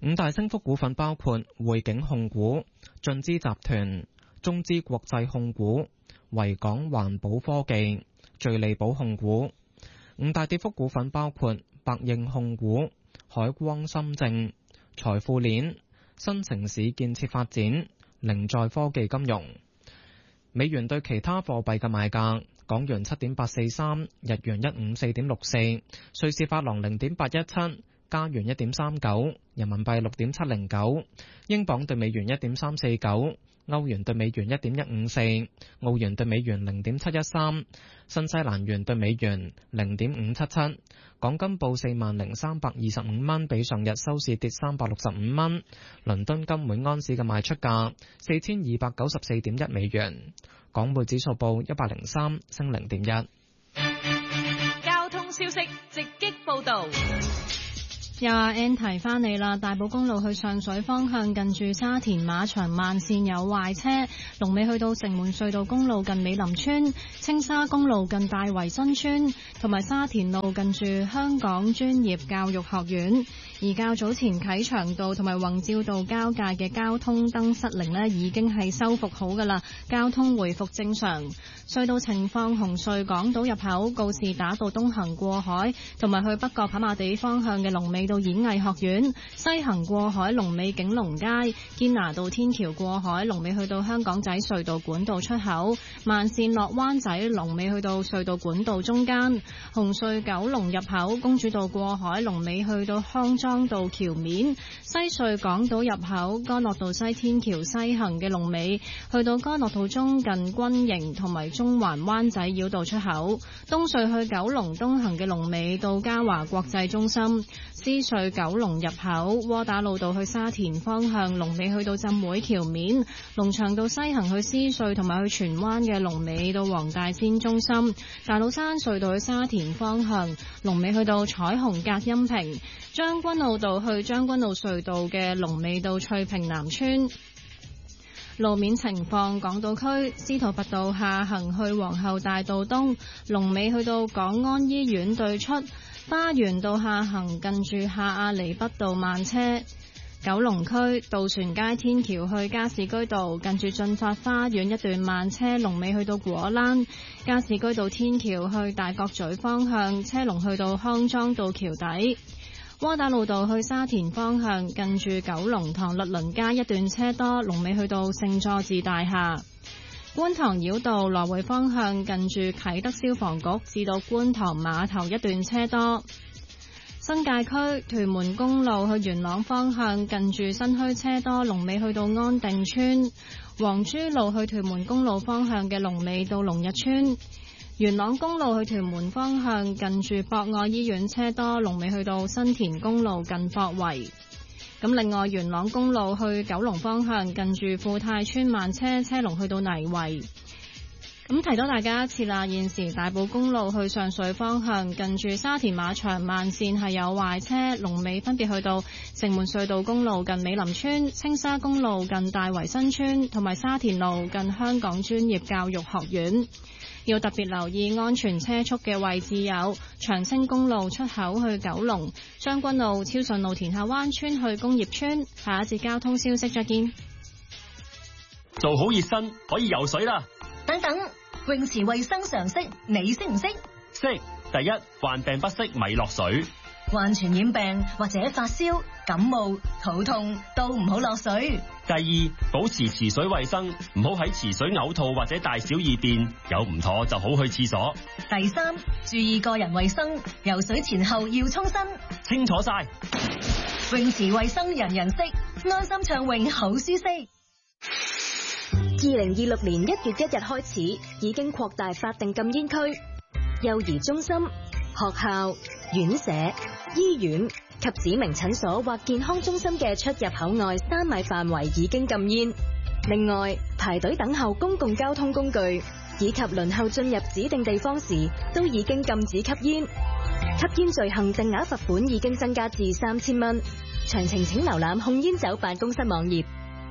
五大升幅股份包括匯景控股、進資集團、中資國際控股、維港環保科技、聚利寶控股。五大跌幅股份包括百應控股、海光深證、財富鏈、新城市建設發展、凌在科技金融。美元對其他貨幣嘅賣價：港元七點八四三，日元一五四點六四，瑞士法郎零點八一七，加元一點三九，人民幣六點七零九，英鎊對美元一點三四九，歐元對美元一點一五四，澳元對美元零點七一三，新西蘭元對美元零點五七七。港金報四萬零三百二十五蚊，比上日收市跌三百六十五蚊。倫敦金每安士嘅賣出價四千二百九十四點一美元。港匯指數報一百零三，升零點一。 交通消息直擊報道。 又阿 N 提翻你啦，大埔公路去上水方向近住沙田馬場慢線有壞車，龍尾去到城門隧道公路近美林村，青沙公路近大圍新村，同埋沙田路近住香港專業教育學院。而較早前啟祥道同埋宏照道交界嘅交通燈失靈呢，已經係修復好噶啦，交通回復正常。隧道情況：紅隧港島入口告士打道東行過海，同埋去北角跑馬地方向嘅龍尾到演藝學院；西行過海龍尾景隆街，堅拿道天橋過海龍尾去到香港仔隧道管道出口，慢線落灣仔龍尾去到隧道管道中間。紅隧九龍入口公主道過海龍尾去到康莊道橋面，西隧港島入口干諾道西天橋西行嘅龍尾去到干諾道中近軍營同埋中環灣仔繞道出口，東隧去九龍東行嘅龍尾到嘉華國際中心，獅隧九龍入口窩打老道去沙田方向龍尾去到浸會橋面，龍翔道西行去獅隧同埋去荃灣嘅龍尾到黃大仙中心，大老山隧道去沙田方向龍尾去到彩虹隔音屏，將軍澳道去將軍澳隧道嘅龍尾到翠屏南村。路面情況：港島區司徒拔道下行去皇后大道東，龍尾去到港安醫院對出；花園道下行近住下亞厘畢道慢車。九龍區渡船街天橋去加士居道近住進發花園一段慢車，龍尾去到果欄；加士居道天橋去大角咀方向車龍去到康莊道橋底。窩打老道去沙田方向近住九龍塘律倫街一段車多，龍尾去到聖佐治大廈。觀塘繞道來回方向近住啟德消防局至到觀塘碼頭一段車多。新界區屯門公路去元朗方向近住新墟車多，龍尾去到安定村。黃珠路去屯門公路方向嘅龍尾到龍日村。元朗公路去屯門方向近住博愛醫院車多，龍尾去到新田公路近霍圍。咁另外元朗公路去九龍方向近住富泰村慢車，車龍去到泥圍。咁提到大家一次啦，現時大埔公路去上水方向近住沙田馬場慢線係有壞車，龍尾分別去到城門隧道公路近美林村、青沙公路近大圍新村同埋沙田路近香港專業教育學院。要特別留意安全車速嘅位置有長青公路出口去九龍、將軍澳超順路田下灣村去工業村。下一節交通消息再見。 做好熱身可以游水啦。 等等，泳池衛生常識你識唔識？ 識。第一，患病不適咪落水。 患傳染病或者發燒、感冒、肚痛都唔好落水。 第二，保持池水衛生，唔好喺池水嘔吐或者大小二便，有唔妥就好去廁所。 第三，注意個人衛生，游水前後要沖身。 清楚晒。 泳池衛生人人識，安心暢泳好舒適。 二零二六年一月一日開始，已經擴大法定禁煙區，幼兒中心、學校、院舍、醫院及指明診所或健康中心嘅出入口外三米範圍已經禁煙。另外，排隊等候公共交通工具以及輪候進入指定地方時，都已經禁止吸煙。吸煙罪行定額罰款已經增加至三千蚊。詳情請瀏覽控煙酒辦公室網頁。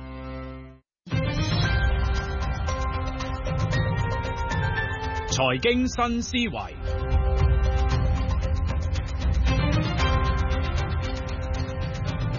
財經新思維， 歡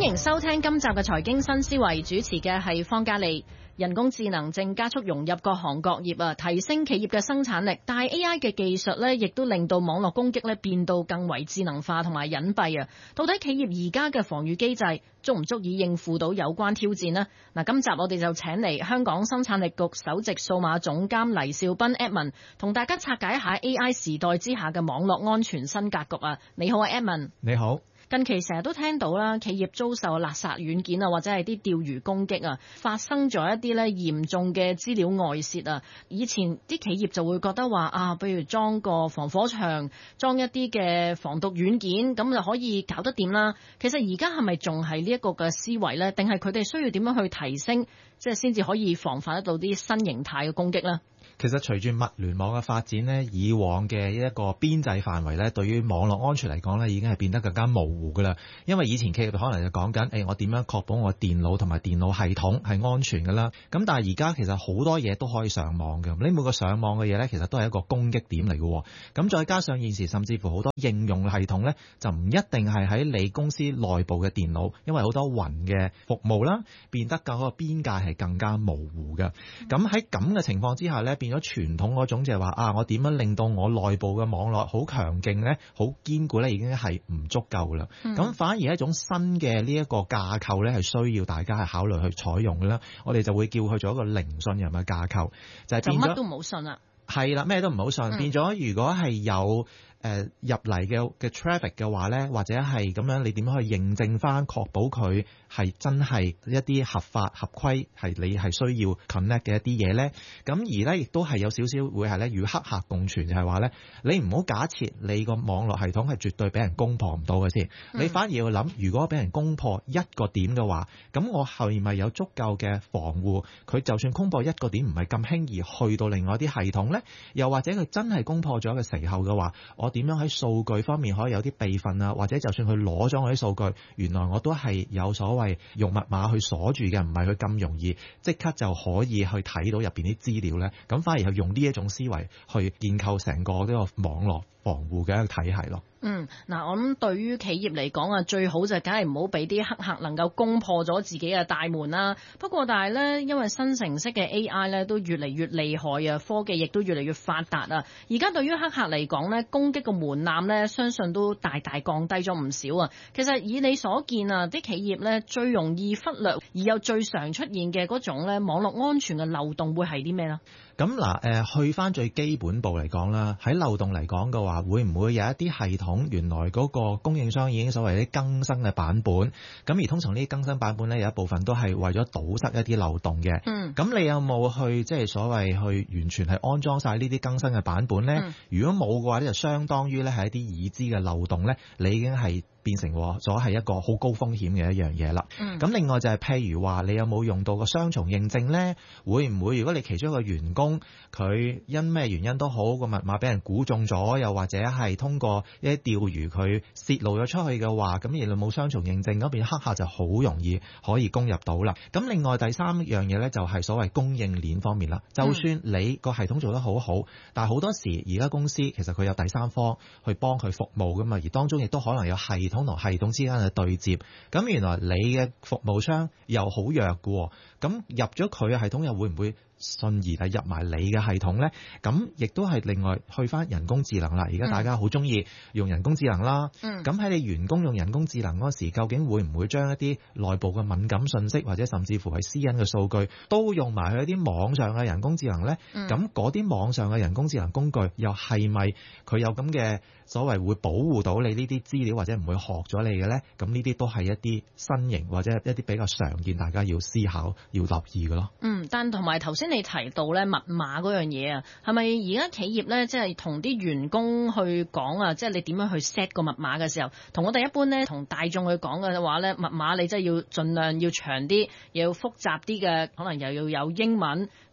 迎收聽今集嘅財經新思維，主持嘅係方嘉利。人工智能正加速融入各行各業啊，提升企業嘅生產力。但係 A I 嘅技術呢，亦都令到網絡攻擊呢變到更為智能化同埋隱蔽啊。到底企業而家嘅防禦機制足唔足以應付到有關挑戰呢？嗱，今集我哋就請嚟香港生產力局首席數碼總監黎兆斌 Edmond， 同大家拆解一下 A I 時代之下嘅網絡安全新格局啊。你好啊 Edmond。 你好。 近期成日都聽到啦，企業遭受勒索軟件啊，或者係啲釣魚攻擊啊，發生咗一啲咧嚴重嘅資料外泄啊。以前啲企業就會覺得話啊，比如裝個防火牆，裝一啲嘅防毒軟件，咁就可以搞得掂啦。其實而家係咪仲係呢一個嘅思維呢？定係佢哋需要點樣去提升，即係先至可以防範得到啲新形態嘅攻擊呢？ 其實隨住物聯網嘅發展呢，以往嘅一個邊際範圍呢，對於網絡安全嚟講呢，已經係變得更加模糊噶啦。因為以前企業可能就講緊，誒我點樣確保我電腦同埋電腦系統係安全噶啦。咁但係而家其實好多嘢都可以上網嘅，你每個上網嘅嘢呢，其實都係一個攻擊點嚟嘅。咁再加上現時甚至乎好多應用系統呢，就唔一定係喺你公司內部嘅電腦，因為好多雲嘅服務啦，變得個個邊界係更加模糊嘅。咁喺咁嘅情況之下呢，變咗傳統嗰種就係話啊，我點樣令到我內部嘅網絡好強勁呢？好堅固呢？已經係唔足夠啦。咁、嗯、反而一種新嘅呢一個架構呢，係需要大家係考慮去採用嘅啦。我哋就會叫佢做一個零信任嘅架構，就係、是、變咗乜都唔好信啦。 係啦，咩都唔好信。嗯、變咗如果係有誒、呃、入嚟嘅嘅 traffic 嘅話呢，或者係咁樣，你點樣去認證翻，確保佢係真係一啲合法合規，係你係需要 connect 嘅一啲嘢呢？咁而呢，亦都係有少少會係呢與黑客共存，就係話呢，你唔好假設你個網絡系統係絕對俾人攻破唔到嘅先，嗯、你反而要諗，如果俾人攻破一個點嘅話，咁我係咪有足夠嘅防護？佢就算攻破一個點，唔係咁輕易去到另外啲系統呢？又或者佢真係攻破咗嘅時候嘅話，我點樣喺數據方面可以有啲備份啊？或者就算佢攞咗我啲數據，原來我都係有所謂用密碼去鎖住嘅，唔係佢咁容易即刻就可以去睇到入邊啲資料呢。咁反而係用呢一種思維去建構成個呢個網絡防護嘅一個體系咯。 嗯，嗱，我諗對於企業嚟講啊，最好就梗係唔好俾啲黑客能夠攻破咗自己嘅大門啦。不過但係咧，因為新程式嘅 A I 咧都越嚟越厲害啊，科技亦都越嚟越發達啊。而家對於黑客嚟講咧，攻擊個門檻咧，相信都大大降低咗唔少啊。其實以你所見啊，啲企業咧最容易忽略而又最常出現嘅嗰種咧網絡安全嘅漏洞會係啲咩咧？ 咁嗱，誒去翻最基本步嚟講啦，喺漏洞嚟講嘅話，會唔會有一啲系統原來嗰個供應商已經所謂啲更新嘅版本？咁而通常呢啲更新版本咧，有一部分都係為咗堵塞一啲漏洞嘅。嗯。咁你有冇去即係所謂去完全係安裝晒呢啲更新嘅版本咧？嗯。如果冇嘅話咧，就相當於咧係一啲已知嘅漏洞咧，你已經係變成咗係一個好高風險嘅一樣嘢啦。咁、嗯、另外就係譬如話，你有冇用到個雙重認證呢？會唔會如果你其中一個員工佢因咩原因都好，個密碼俾人估中咗，又或者係通過一啲釣魚佢泄露咗出去嘅話，咁而你冇雙重認證嗰邊黑客就好容易可以攻入到啦。咁另外第三樣嘢呢，就係所謂供應鏈方面啦。就算你個系統做得好好，嗯、但係好多時而家公司其實佢有第三方去幫佢服務噶嘛，而當中亦都可能有系統同系統之間嘅對接，咁原來你嘅服務商又好弱嘅，咁入咗佢嘅系統又會唔會順而係入埋你嘅系統呢？咁亦都係另外去翻人工智能啦。而家大家好中意用人工智能啦。咁喺、嗯、你員工用人工智能嗰時，究竟會唔會將一啲內部嘅敏感信息或者甚至乎係私隱嘅數據都用埋去一啲網上嘅人工智能呢？咁嗰啲網上嘅人工智能工具又係咪佢有咁嘅所謂會保護到你呢啲資料，或者唔會學咗你嘅呢？咁呢啲都係一啲新型或者一啲比較常見，大家要思考要留意嘅咯。嗯，但同埋頭先你提到咧密碼嗰樣嘢啊，係咪而家企業咧即係同啲員工去講啊，即係你點樣去 set 個密碼嘅時候，同我哋一般咧同大眾去講嘅話咧，密碼你真係要盡量要長啲，又要複雜啲嘅，可能又要有英文，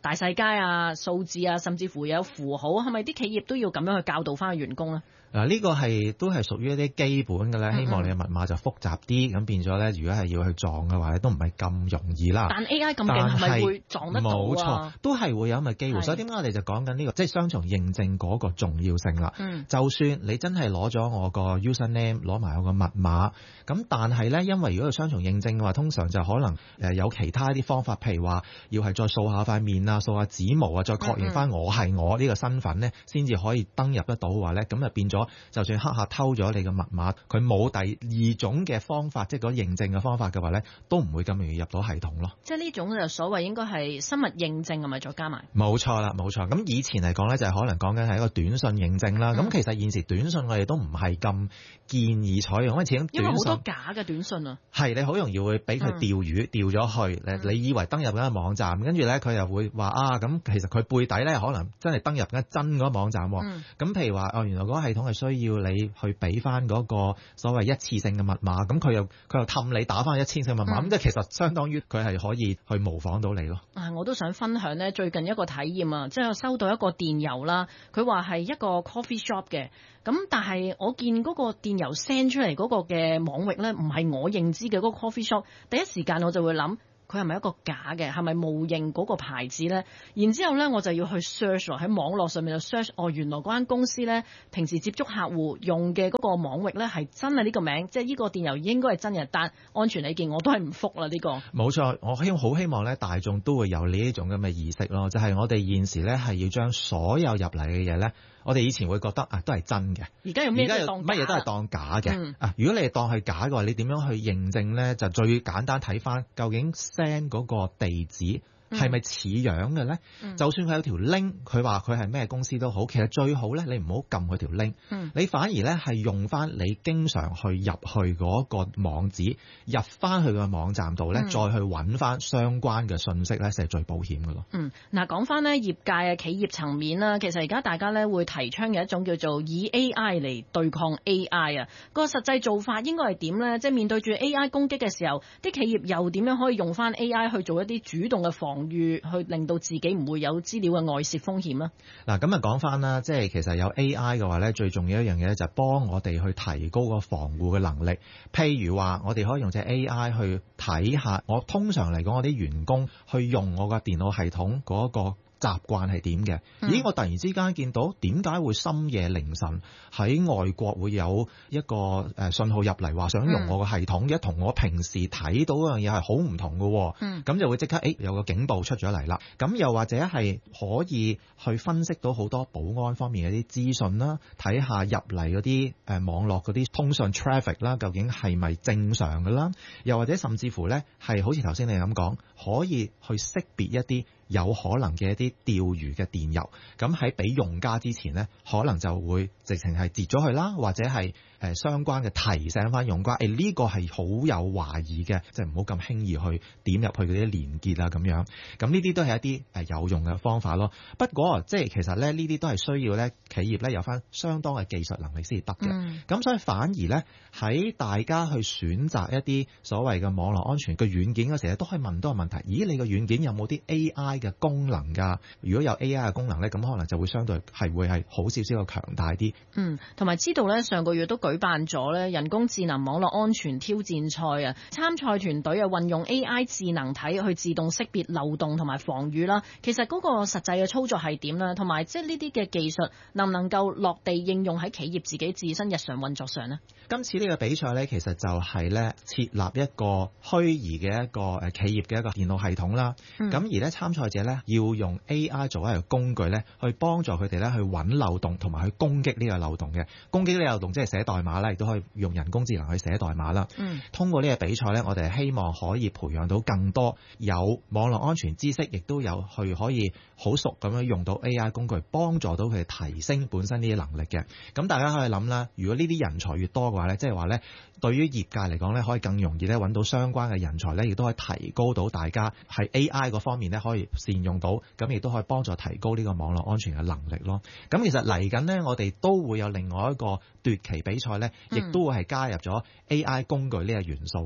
大細階啊、數字啊，甚至乎有符號，係咪啲企業都要咁樣去教導翻個員工咧？ 嗱，呢個係都係屬於一啲基本嘅咧，希望你嘅密碼就複雜啲，咁、嗯、變咗咧，如果係要去撞嘅話咧，都唔係咁容易啦。 但 A I 咁勁，係咪會撞得到啊？ 冇錯，都係會有咁嘅機會。所以點解我哋就講緊呢個即係雙重認證嗰個重要性啦、嗯。就算你真係攞咗我個 user name， 攞埋我個密碼，咁但係咧，因為如果係雙重認證嘅話，通常就可能誒有其他啲方法，譬如話要係再掃下塊面啊、掃下指模啊，再確認翻我係我呢個身份咧，先至可以登入得到嘅話咧，咁就變咗。就算黑客偷咗你嘅密碼，佢冇第二種嘅方法，即係嗰認證嘅方法嘅話咧，都唔會咁容易入到系統咯。 即係呢種就所謂應該係生物認證係咪再加埋？ 冇錯啦，冇錯。咁以前嚟講咧，就係可能講緊係一個短信認證啦。咁、嗯、其實現時短信我哋都唔係咁建議採用，因為始終短信因為好多假嘅短信啊。 係你好容易會俾佢釣魚釣咗去、嗯，你以為登入緊個網站，跟住咧佢又會話啊，咁其實佢背底咧可能真係登入緊真嗰個網站。咁、嗯、譬如話哦，原來嗰個系統係需要你去俾翻嗰個所謂一次性嘅密碼，咁佢又佢又氹你打翻一次性密碼，咁、嗯、即係其實相當於佢係可以去模仿到你咯。 啊，我都想分享呢最近一個體驗啊，即係我收到一個電郵啦，佢話係一個 coffee shop 嘅，咁但係我見嗰個電郵 send 出嚟嗰個嘅網域呢，唔係我認知嘅嗰個 coffee shop，第一時間我就會諗。佢係咪一個假嘅？係咪冒認嗰個牌子咧？然之後咧，我就要去 search 喺網絡上面就 search，哦，原來嗰間公司咧平時接觸客戶用嘅嗰個網域咧係真係呢個名，即係呢個電郵應該係真嘅，但安全起見我都係唔覆啦呢個。冇錯，我希好希望咧大眾都會有呢一種咁嘅意識咯，就係、是、我哋現時咧係要將所有入嚟嘅嘢咧。我哋以前會覺得啊，都係真嘅。 而家有咩都當假， 乜嘢都係當假嘅、 嗯。 啊，如果你係當係假嘅話，你點樣去認證咧？就最簡單睇翻究竟 send 嗰個地址。係咪似樣嘅咧、嗯？就算佢有條 link，佢話佢係咩公司都好，其實最好咧，你唔好撳佢條 link，、嗯、你反而咧係用翻你經常去入去嗰個網址，入翻去個網站度咧、嗯，再去揾翻相關嘅信息咧，先係最保險嘅咯。 嗯，嗱，講翻咧業界嘅企業層面啦，其實而家大家咧會提倡嘅一種叫做以 A I 嚟對抗 A I 啊，個實際做法應該係點咧？即係面對住 A I 攻擊嘅時候，啲企業又點樣可以用翻 A I 去做一啲主動嘅防去令到自己唔會有資料嘅外泄風險啦。 嗱，咁啊講翻啦，即係其實有 A I 嘅話咧，最重要一樣嘢咧就係幫我哋去提高個防護嘅能力。譬如話，我哋可以用隻 A I 去睇下，我通常嚟講，我啲員工去用我個電腦系統嗰個習慣係點嘅？咦，我突然之間見到點解會深夜凌晨喺外國會有一個誒信號入嚟，話想用我個系統嘅，同、嗯、我平時睇到嗰樣嘢係好唔同嘅。嗯，咁就會即刻誒有個警報出咗嚟啦。咁又或者係可以去分析到好多保安方面嘅啲資訊啦，睇下入嚟嗰啲誒網絡嗰啲通訊 traffic 啦，究竟係咪正常嘅啦？又或者甚至乎咧係好似頭先你咁講，可以去識別一啲有可能嘅一啲釣魚嘅電郵，咁喺俾用家之前呢，可能就會直情係截咗佢啦，或者係誒相關嘅提醒翻用家，誒呢個係好有懷疑嘅，即係唔好咁輕易去點入去嗰啲連結啊咁樣。咁呢啲都係一啲誒有用嘅方法咯。不過即係其實咧，呢啲都係需要咧企業咧有翻相當嘅技術能力先至得嘅。咁、嗯、所以反而咧喺大家去選擇一啲所謂嘅網絡安全嘅軟件嗰時咧，都可以問多個問題：咦，你個軟件有冇啲 A I 嘅功能㗎？如果有 A I 嘅功能咧，咁可能就會相對係會係好少少嘅強大啲。 嗯，同埋知道咧，上個月都舉辦咗咧人工智能網絡安全挑戰賽啊！參賽團隊啊運用 A I 智能體去自動識別漏洞同埋防禦啦。其實嗰個實際嘅操作係點咧？同埋即係呢啲嘅技術能唔能夠落地應用喺企業自己自身日常運作上呢？ 今次呢個比賽咧，其實就係咧設立一個虛擬嘅一個誒企業嘅一個電腦系統啦。咁、嗯、而咧參賽者咧要用 A I 作為一個工具咧，去幫助佢哋咧去揾漏洞同埋去攻擊呢個漏洞嘅。攻擊呢個漏洞即係寫代碼啦，亦都可以用人工智能去寫代碼啦。嗯，通過呢個比賽咧，我哋希望可以培養到更多有網絡安全知識，亦都有去可以好熟咁樣用到 A I 工具，幫助到佢哋提升本身呢啲能力嘅。咁大家可以諗啦，如果呢啲人才越多嘅話咧，即係話咧，對於業界嚟講咧，可以更容易咧揾到相關嘅人才咧，亦都可以提高到大家喺 A I 嗰方面咧可以善用到，咁亦都可以幫助提高呢個網絡安全嘅能力咯。咁其實嚟緊呢，我哋都會有另外一個奪旗比賽咧，亦都會係加入咗 A I 工具呢個元素嘅。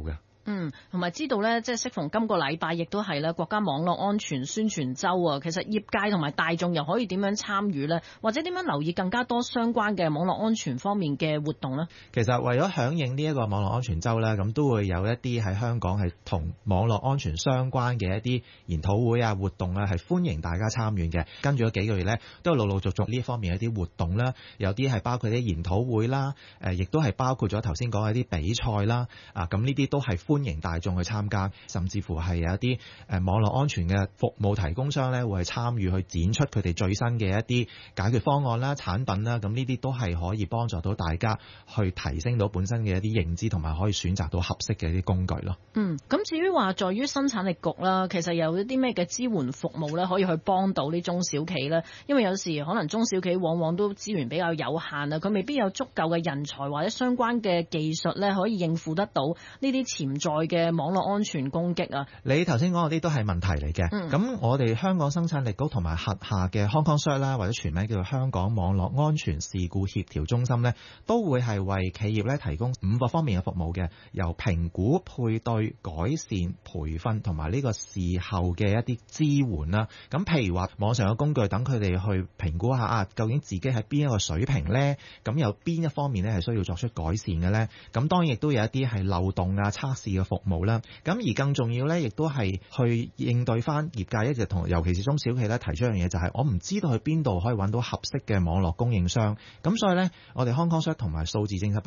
嗯，同埋知道咧，即係適逢今個禮拜亦都係咧國家網絡安全宣傳周啊。其實業界同埋大眾又可以點樣參與呢？或者點樣留意更加多相關嘅網絡安全方面嘅活動呢？ 其實為咗響應呢一個網絡安全周咧，咁都會有一啲喺香港係同網絡安全相關嘅一啲研討會啊活動啊，係歡迎大家參與嘅。跟住咗幾個月咧，都陸陸續續呢一方面一啲活動啦，有啲係包括啲研討會啦，誒，亦都係包括咗頭先講嘅一啲比賽啦，啊，咁呢啲都係歡迎大眾去參加，甚至乎係有一啲誒網絡安全嘅服務提供商咧，會係參與去展出佢哋最新嘅一啲解決方案啦、產品啦，咁呢啲都係可以幫助到大家去提升到本身嘅一啲認知，同埋可以選擇到合適嘅一啲工具咯。 嗯，咁至於話在於生產力局啦，其實有一啲咩嘅支援服務咧，可以去幫到呢中小企咧？因為有時可能中小企往往都資源比較有限啊，佢未必有足夠嘅人才或者相關嘅技術咧，可以應付得到呢啲潛在嘅網絡安全攻擊啊。 你頭先講嗰啲都係問題嚟嘅。咁、嗯、我哋香港生產力局同埋轄下嘅 Hong Kong Cert 啦，或者全名叫做香港網絡安全事故協調中心呢，都會係為企業咧提供五個方面嘅服務嘅，由評估、配對、改善、培訓同埋呢個事後嘅一啲支援啦。咁譬如話網上嘅工具，等佢哋去評估下啊，究竟自己喺邊一個水平呢？咁有邊一方面呢係需要作出改善嘅呢？咁當然亦都有一啲係漏洞啊、測試嘅服務啦。咁而更重要呢，亦都係去應對翻業界一直同，尤其是中小企咧提出一樣嘢，就係我唔知道去邊度可以揾到合適嘅網絡供應商。咁所以呢，我哋 Hong Kong Cert 同埋數字政策